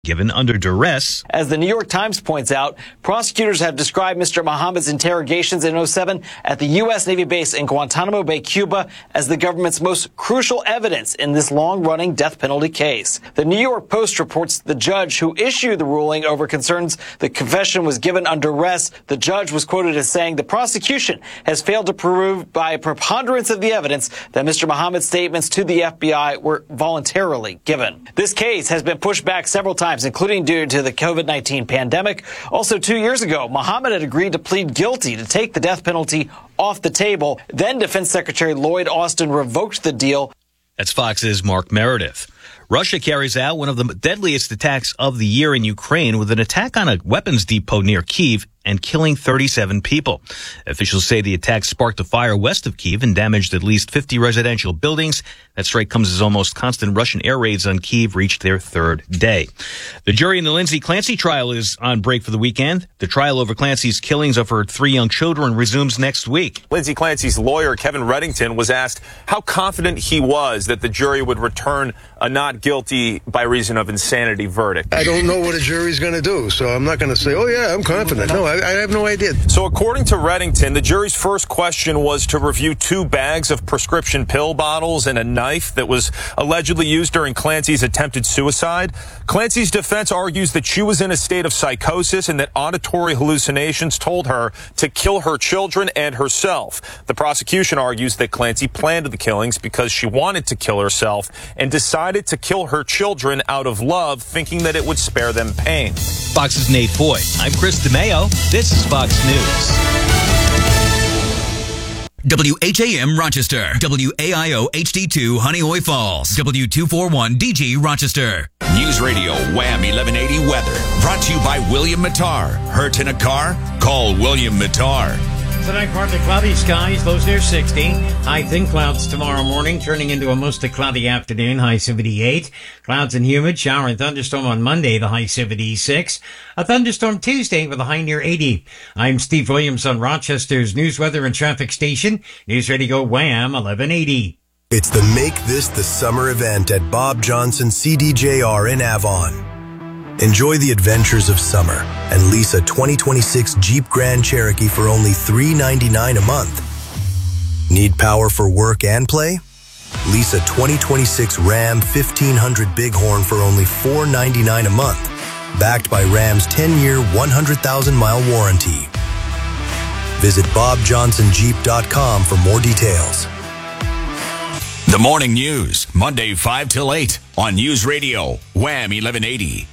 given under duress. As the New York Times points out, prosecutors have described Mr. Mohammed's interrogations in 2007 at the U.S. Navy base in Guantanamo Bay, Cuba, as the government's most crucial evidence in this long-running death penalty case. The New York Post reports the judge who issued the ruling over concerns the confession was given under duress. The judge was quoted as saying the prosecution has failed to prove by a preponderance of the evidence that Mr. Mohammed's statements to the FBI were voluntarily given. This case has been pushed back several times, including due to the COVID-19 pandemic. Also, 2 years ago, Mohammed had agreed to plead guilty to take the death penalty off the table. Then Defense Secretary Lloyd Austin revoked the deal. That's Fox's Mark Meredith. Russia carries out one of the deadliest attacks of the year in Ukraine with an attack on a weapons depot near Kyiv and killing 37 people. Officials say the attack sparked a fire west of Kyiv and damaged at least 50 residential buildings. That strike comes as almost constant Russian air raids on Kyiv reached their third day. The jury in the Lindsay Clancy trial is on break for the weekend. The trial over Clancy's killings of her 3 young children resumes next week. Lindsay Clancy's lawyer, Kevin Reddington, was asked how confident he was that the jury would return a not guilty by reason of insanity verdict. I don't know what a jury's going to do, so I'm not going to say, oh, yeah, I'm confident. No, I have no idea. So according to Reddington, the jury's first question was to review 2 bags of prescription pill bottles and a knife that was allegedly used during Clancy's attempted suicide. Clancy's defense argues that she was in a state of psychosis and that auditory hallucinations told her to kill her children and herself. The prosecution argues that Clancy planned the killings because she wanted to kill herself and decided to kill her children out of love, thinking that it would spare them pain. Fox's Nate Foy. I'm Chris DeMeo. This is Fox News. WHAM Rochester, WAIO HD2 Honeoye Falls, W241 DG Rochester. News Radio Wham 1180 weather brought to you by William Mattar. Hurt in a car? Call William Mattar. Tonight, partly cloudy skies, lows near 60. High thin clouds tomorrow morning, turning into a mostly cloudy afternoon, high 78. Clouds and humid, shower and thunderstorm on Monday, the high 76. A thunderstorm Tuesday with a high near 80. I'm Steve Williams on Rochester's news, weather, and traffic station. News Radio Wham 1180. It's the Make This the Summer event at Bob Johnson CDJR in Avon. Enjoy the adventures of summer and lease a 2026 Jeep Grand Cherokee for only $399 a month. Need power for work and play? Lease a 2026 Ram 1500 Bighorn for only $499 a month, backed by Ram's 10-year, 100,000-mile warranty. Visit BobJohnsonJeep.com for more details. The Morning News, Monday 5 till 8 on News Radio Wham 1180.